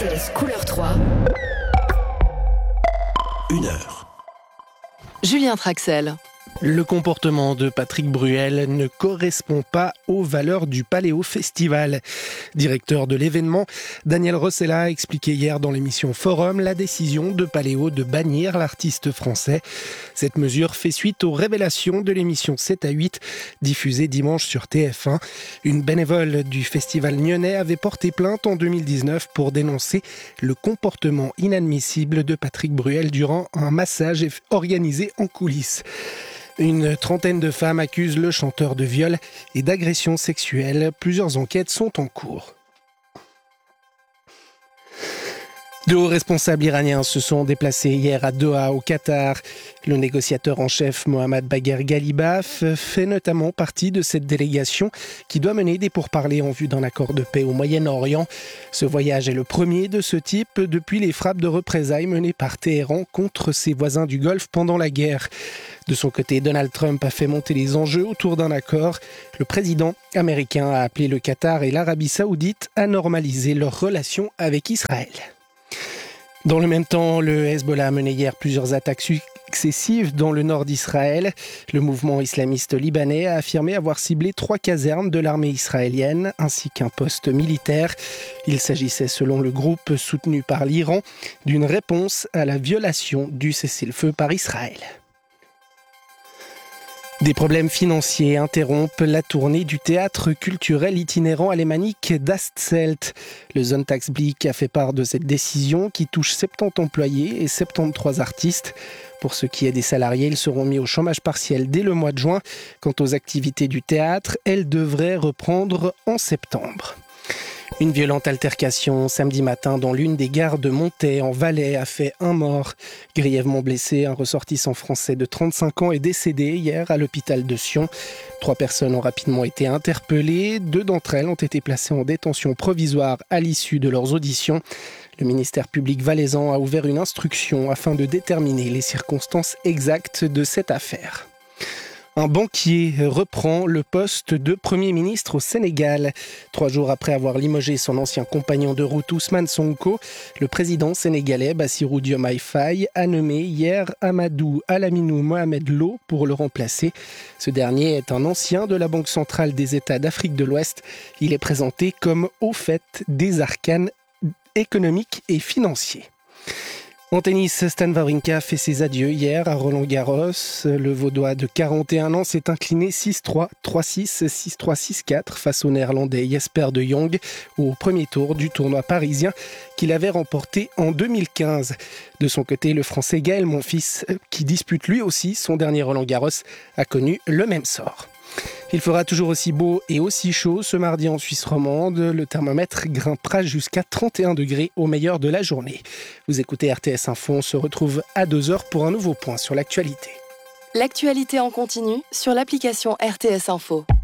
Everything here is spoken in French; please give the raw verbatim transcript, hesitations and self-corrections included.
T S couleur trois. Une heure. Julien Traxel. Le comportement de Patrick Bruel ne correspond pas aux valeurs du Paléo Festival. Directeur de l'événement, Daniel Rossella a expliqué hier dans l'émission Forum la décision de Paléo de bannir l'artiste français. Cette mesure fait suite aux révélations de l'émission sept à huit, diffusée dimanche sur T F un. Une bénévole du festival nyonnais avait porté plainte en deux mille dix-neuf pour dénoncer le comportement inadmissible de Patrick Bruel durant un massage organisé en coulisses. Une trentaine de femmes accusent le chanteur de viol et d'agression sexuelle. Plusieurs enquêtes sont en cours. De hauts responsables iraniens se sont déplacés hier à Doha, au Qatar. Le négociateur en chef Mohammad Bagher Ghalibaf fait notamment partie de cette délégation qui doit mener des pourparlers en vue d'un accord de paix au Moyen-Orient. Ce voyage est le premier de ce type depuis les frappes de représailles menées par Téhéran contre ses voisins du Golfe pendant la guerre. De son côté, Donald Trump a fait monter les enjeux autour d'un accord. Le président américain a appelé le Qatar et l'Arabie Saoudite à normaliser leurs relations avec Israël. Dans le même temps, le Hezbollah a mené hier plusieurs attaques successives dans le nord d'Israël. Le mouvement islamiste libanais a affirmé avoir ciblé trois casernes de l'armée israélienne ainsi qu'un poste militaire. Il s'agissait, selon le groupe soutenu par l'Iran, d'une réponse à la violation du cessez-le-feu par Israël. Des problèmes financiers interrompent la tournée du théâtre culturel itinérant alémanique d'Astzelt. Le Sonntagsblick a fait part de cette décision qui touche soixante-dix employés et soixante-treize artistes. Pour ce qui est des salariés, ils seront mis au chômage partiel dès le mois de juin. Quant aux activités du théâtre, elles devraient reprendre en septembre. Une violente altercation samedi matin dans l'une des gares de Montaix en Valais a fait un mort. Grièvement blessé, un ressortissant français de trente-cinq ans est décédé hier à l'hôpital de Sion. Trois personnes ont rapidement été interpellées. Deux d'entre elles ont été placées en détention provisoire à l'issue de leurs auditions. Le ministère public valaisan a ouvert une instruction afin de déterminer les circonstances exactes de cette affaire. Un banquier reprend le poste de Premier ministre au Sénégal. Trois jours après avoir limogé son ancien compagnon de route Ousmane Sonko, le président sénégalais Bassirou Diomaye Faye a nommé hier Amadou Alaminou Mohamed Lo pour le remplacer. Ce dernier est un ancien de la Banque centrale des États d'Afrique de l'Ouest. Il est présenté comme au fait des arcanes économiques et financiers. En tennis, Stan Wawrinka fait ses adieux hier à Roland-Garros. Le Vaudois de quarante et un ans s'est incliné six trois, trois six, six trois, six quatre face au Néerlandais Jesper de Jong au premier tour du tournoi parisien qu'il avait remporté en deux mille quinze. De son côté, le Français Gaël Monfils, qui dispute lui aussi son dernier Roland-Garros, a connu le même sort. Il fera toujours aussi beau et aussi chaud ce mardi en Suisse romande. Le thermomètre grimpera jusqu'à trente et un degrés au meilleur de la journée. Vous écoutez R T S Info, on se retrouve à deux heures pour un nouveau point sur l'actualité. L'actualité en continu sur l'application R T S Info.